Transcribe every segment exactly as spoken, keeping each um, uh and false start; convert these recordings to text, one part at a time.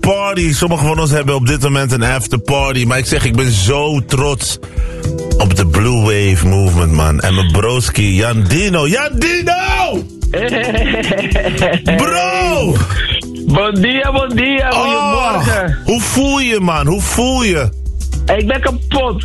party. Sommigen van ons hebben op dit moment een after party. Maar ik zeg, ik ben zo trots op de Blue Wave Movement, man. En mijn broski, Jan Dino. Jan Dino! Bro! Bon dia, bon dia, goedemorgen. Oh, hoe voel je, man? Hoe voel je? Ik ben kapot.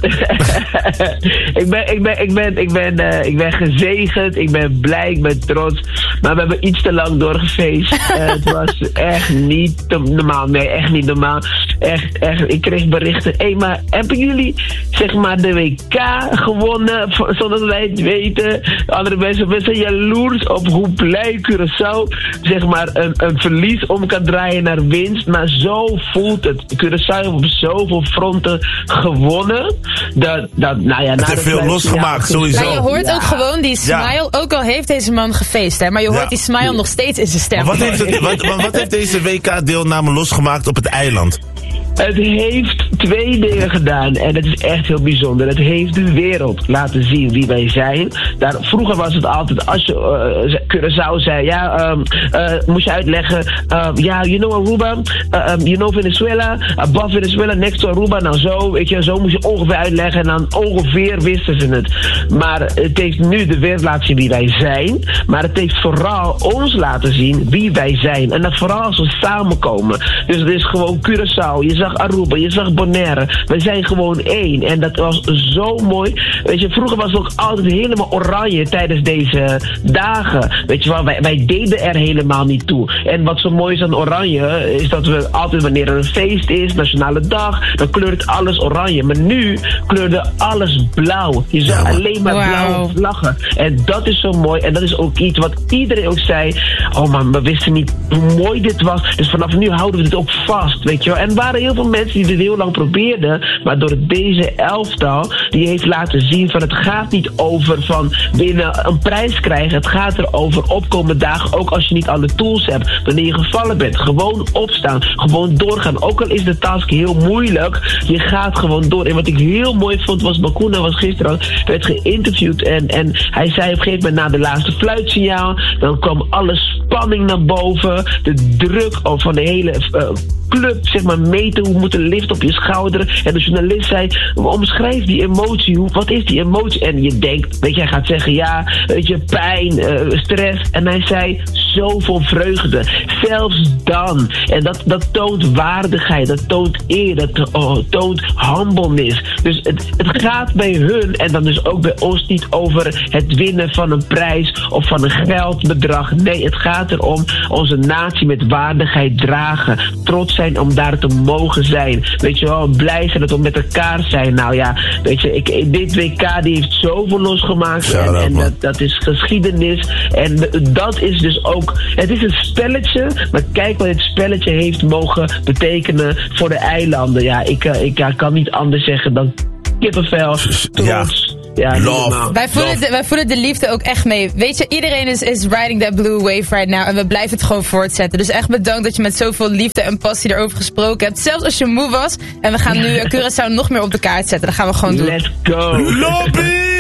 ik, ben, ik, ben, ik, ben, ik, ben, uh, ik ben gezegend, ik ben blij, ik ben trots. Maar we hebben iets te lang doorgefeest. uh, het was echt niet normaal. Nee, echt niet normaal. Echt, echt. Ik kreeg berichten. Hé, hey, maar hebben jullie zeg maar de W K gewonnen zonder dat wij het weten? Andere mensen, we zijn jaloers op hoe blij Curaçao zeg maar een, een verlies om kan draaien naar winst. Maar zo voelt het. Curaçao heeft op zoveel fronten gewonnen. Dat, dat, nou ja, het heeft veel losgemaakt, sowieso. Maar je hoort ja. ook gewoon die smile, ja. ook al heeft deze man gefeest, hè, maar je hoort ja. die smile nog steeds in zijn stem. Maar wat heeft, het, wat, wat heeft deze W K-deelname losgemaakt op het eiland? Het heeft twee dingen gedaan en het is echt heel bijzonder. Het heeft de wereld laten zien wie wij zijn. Daar, vroeger was het altijd, als je uh, Curaçao zei, ja, um, uh, moest je uitleggen, ja, uh, yeah, you know Aruba, uh, um, you know Venezuela, above Venezuela, next to Aruba. Nou zo, weet je, zo moest je ongeveer uitleggen en dan ongeveer wisten ze het. Maar het heeft nu de wereld laten zien wie wij zijn, maar het heeft vooral ons laten zien wie wij zijn. En dat vooral als we samenkomen. Dus het is gewoon Curaçao, je zag Aruba, je zag Bonaire. We zijn gewoon één. En dat was zo mooi. Weet je, vroeger was het ook altijd helemaal oranje tijdens deze dagen. Weet je wel, wij, wij deden er helemaal niet toe. En wat zo mooi is aan oranje, is dat we altijd wanneer er een feest is, nationale dag, dan kleurt alles oranje. Maar nu kleurde alles blauw. Je zag alleen maar wow. blauwe vlaggen. En dat is zo mooi. En dat is ook iets wat iedereen ook zei. Oh man, we wisten niet hoe mooi dit was. Dus vanaf nu houden we dit ook vast. Weet je wel. En er waren heel veel mensen die dit heel lang probeerden, maar door deze elftal, die heeft laten zien van het gaat niet over van winnen een prijs krijgen. Het gaat erover opkomende dagen, ook als je niet alle tools hebt. Wanneer je gevallen bent, gewoon opstaan, gewoon doorgaan. Ook al is de task heel moeilijk, je gaat gewoon door. En wat ik heel mooi vond was, Bakuna was gisteren, werd geïnterviewd en, en hij zei op een gegeven moment na de laatste fluitsignaal, dan kwam alle spanning naar boven, de druk van de hele uh, club, zeg maar, meten, hoe moet een lift op je schouder. En de journalist zei, omschrijf die emotie, hoe, wat is die emotie? En je denkt, weet je, hij gaat zeggen, ja, weet je, pijn, uh, stress. En hij zei, zoveel vreugde. Zelfs dan. En dat, dat toont waardigheid, dat toont eer, dat oh, toont humbleness. Dus het, het gaat bij hun, en dan dus ook bij ons, niet over het winnen van een prijs of van een geldbedrag. Nee, het gaat erom onze natie met waardigheid dragen. Trots zijn om daar te mogen zijn. Weet je wel, blij zijn dat we met elkaar zijn. Nou ja, weet je, ik, dit W K die heeft zoveel losgemaakt. Ja, en en dat, dat is geschiedenis. En dat is dus ook, het is een spelletje, maar kijk wat het spelletje heeft mogen betekenen voor de eilanden. Ja, ik, ik, ik kan niet anders zeggen dan kippenvel, trots. Ja. Ja, love. Wij voelen, de, wij voelen de liefde ook echt mee. Weet je, iedereen is, is riding that blue wave right now. En we blijven het gewoon voortzetten. Dus echt bedankt dat je met zoveel liefde en passie erover gesproken hebt. Zelfs als je moe was. En we gaan nu Curaçao nog meer op de kaart zetten. Dat gaan we gewoon doen. Let's go. Lobby!